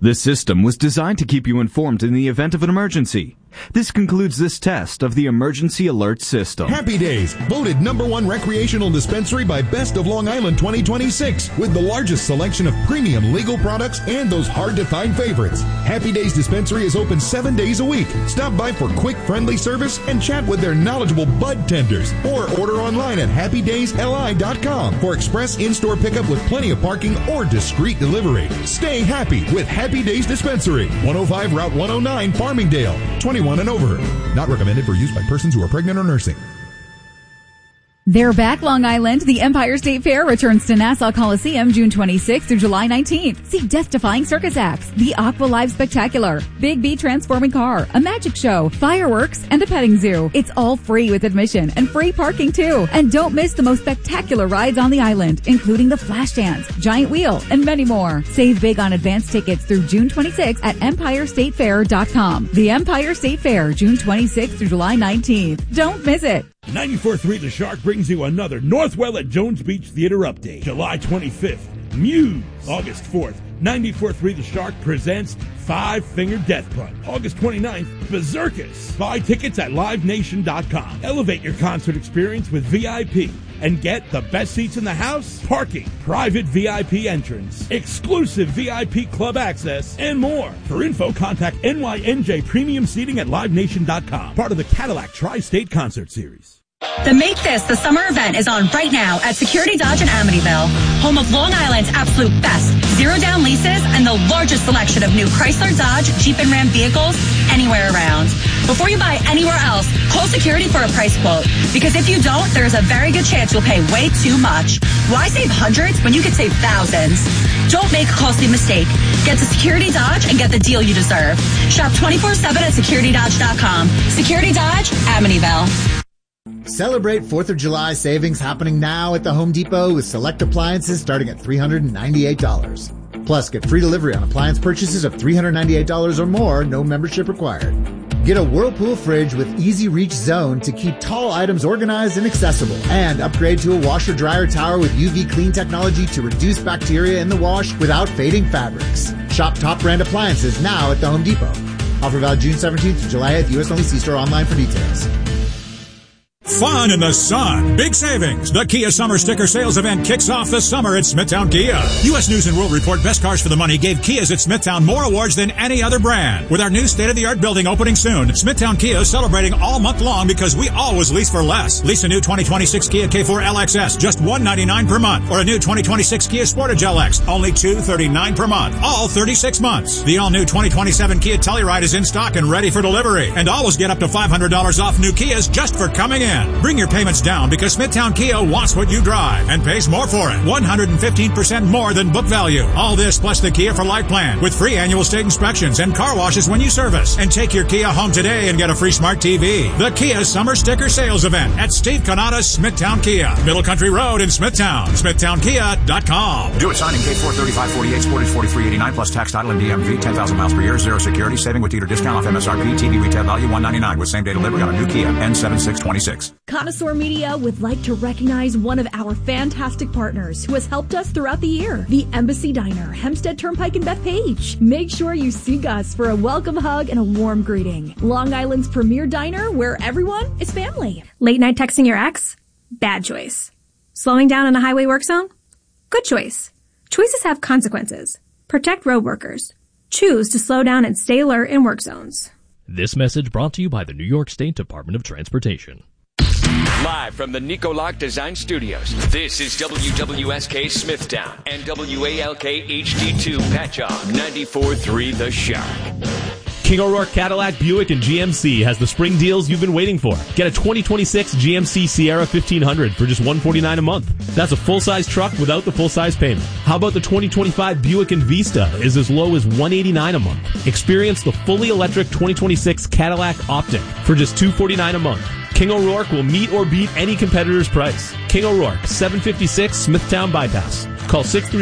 This system was designed to keep you informed in the event of an emergency. This concludes this test of the Emergency Alert System. Happy Days, voted #1 recreational dispensary by Best of Long Island 2026, with the largest selection of premium legal products and those hard-to-find favorites. Happy Days Dispensary is open 7 days a week. Stop by for quick, friendly service and chat with their knowledgeable bud tenders, or order online at happydaysli.com for express in-store pickup with plenty of parking or discreet delivery. Stay happy with Happy Days Dispensary, 105 Route 109, Farmingdale, 21 and over. Not recommended for use by persons who are pregnant or nursing. They're back, Long Island. The Empire State Fair returns to Nassau Coliseum June 26th through July 19th. See death-defying circus acts, the Aqua Live Spectacular, Big B Transforming Car, a magic show, fireworks, and a petting zoo. It's all free with admission and free parking too. And don't miss the most spectacular rides on the island, including the Flash Dance, Giant Wheel, and many more. Save big on advance tickets through June 26th at EmpireStateFair.com. The Empire State Fair, June 26th through July 19th. Don't miss it. 94.3 The Shark brings you another Northwell at Jones Beach Theater update. July 25th, Muse. August 4th, 94.3 The Shark presents Five Finger Death Punch. August 29th, Berserkus. Buy tickets at LiveNation.com. Elevate your concert experience with VIP and get the best seats in the house, parking, private VIP entrance, exclusive VIP club access, and more. For info, contact NYNJ Premium Seating at LiveNation.com. Part of the Cadillac Tri-State Concert Series. The Make This the Summer event is on right now at Security Dodge in Amityville, home of Long Island's absolute best zero-down leases and the largest selection of new Chrysler, Dodge, Jeep, and Ram vehicles anywhere around. Before you buy anywhere else, call Security for a price quote, because if you don't, there is a very good chance you'll pay way too much. Why save hundreds when you could save thousands? Don't make a costly mistake. Get to Security Dodge and get the deal you deserve. Shop 24/7 at securitydodge.com. Security Dodge, Amityville. Celebrate 4th of July savings happening now at the Home Depot with select appliances starting at $398. Plus, get free delivery on appliance purchases of $398 or more, no membership required. Get a Whirlpool fridge with easy reach zone to keep tall items organized and accessible. And upgrade to a washer-dryer tower with UV clean technology to reduce bacteria in the wash without fading fabrics. Shop top brand appliances now at the Home Depot. Offer valid June 17th to July 8th, US only. See store online for details. Fun in the sun. Big savings. The Kia Summer Sticker Sales Event kicks off the summer at Smithtown Kia. U.S. News and World Report Best Cars for the Money gave Kias at Smithtown more awards than any other brand. With our new state-of-the-art building opening soon, Smithtown Kia is celebrating all month long because we always lease for less. Lease a new 2026 Kia K4 LXS, just $199 per month. Or a new 2026 Kia Sportage LX, only $239 per month. All 36 months. The all-new 2027 Kia Telluride is in stock and ready for delivery. And always get up to $500 off new Kias just for coming in. Bring your payments down because Smithtown Kia wants what you drive and pays more for it. 115% more than book value. All this plus the Kia for Life plan with free annual state inspections and car washes when you service. And take your Kia home today and get a free smart TV. The Kia Summer Sticker Sales Event at Steve Canada's Smithtown Kia. Middle Country Road in Smithtown. SmithtownKia.com. Do it signing K4 3548, Sportage 4389 plus tax, title, and DMV. 10,000 miles per year. Zero security. Saving with dealer discount off MSRP. TV retail value $199 with same day delivery on a new Kia N7626. Connoisseur Media would like to recognize one of our fantastic partners who has helped us throughout the year, the Embassy Diner, Hempstead Turnpike and Bethpage. Make sure you seek us for a welcome hug and a warm greeting. Long Island's premier diner where everyone is family. Late night texting your ex? Bad choice. Slowing down in a highway work zone? Good choice. Choices have consequences. Protect road workers. Choose to slow down and stay alert in work zones. This message brought to you by the New York State Department of Transportation. Live from the Nicoloc Design Studios, this is WWSK Smithtown and WALK HD2 Patchogue 94.3 The Shark. King O'Rourke Cadillac, Buick, and GMC has the spring deals you've been waiting for. Get a 2026 GMC Sierra 1500 for just $149 a month. That's a full-size truck without the full-size payment. How about the 2025 Buick Envista is as low as $189 a month. Experience the fully electric 2026 Cadillac Optic for just $249 a month. King O'Rourke will meet or beat any competitor's price. King O'Rourke, 756 Smithtown Bypass. Call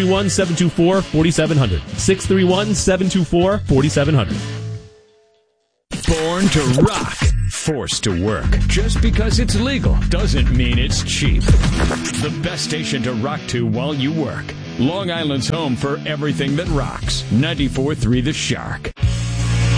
631-724-4700. 631-724-4700. Born to rock, forced to work. Just because it's legal doesn't mean it's cheap. The best station to rock to while you work. Long Island's home for everything that rocks. 94.3 The Shark.